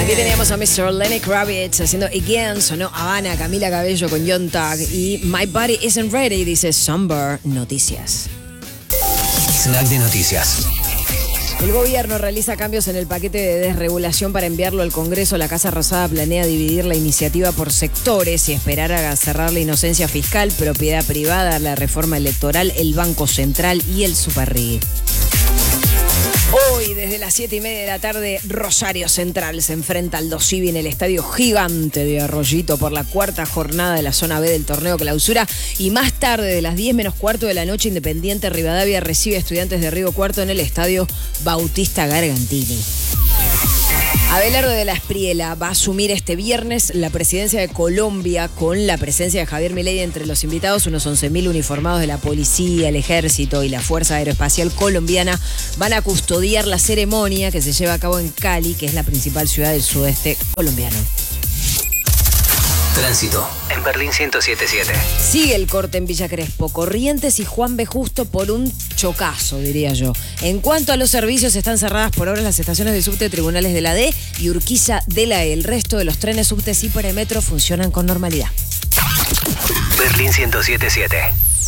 Aquí teníamos a Mr. Lenny Kravitz haciendo Again, sonó Habana, Camila Cabello con Young Thug y My Body Isn't Ready, dice Somber. Noticias. Snack de noticias. El gobierno realiza cambios en el paquete de desregulación para enviarlo al Congreso. La Casa Rosada planea dividir la iniciativa por sectores y esperar a cerrar la inocencia fiscal, propiedad privada, la reforma electoral, el Banco Central y el Superrig. Hoy, desde las 7:30 de la tarde, Rosario Central se enfrenta al Dosivi en el Estadio Gigante de Arroyito por la cuarta jornada de la zona B del torneo clausura. Y más tarde, de las 10 menos cuarto de la noche, Independiente Rivadavia recibe a Estudiantes de Río Cuarto en el Estadio Bautista Gargantini. Abelardo de la Espriella va a asumir este viernes la presidencia de Colombia con la presencia de Javier Milei entre los invitados. Unos 11.000 uniformados de la policía, el ejército y la Fuerza Aeroespacial Colombiana van a custodiar la ceremonia que se lleva a cabo en Cali, que es la principal ciudad del sudeste colombiano. Tránsito en Berlín 107.7. Sigue el corte en Villa Crespo, Corrientes y Juan B. Justo por un chocazo, diría yo. En cuanto a los servicios, están cerradas por ahora las estaciones de subte Tribunales de la D y Urquiza de la E. El resto de los trenes, subtes y premetro funcionan con normalidad. Berlín 107.7.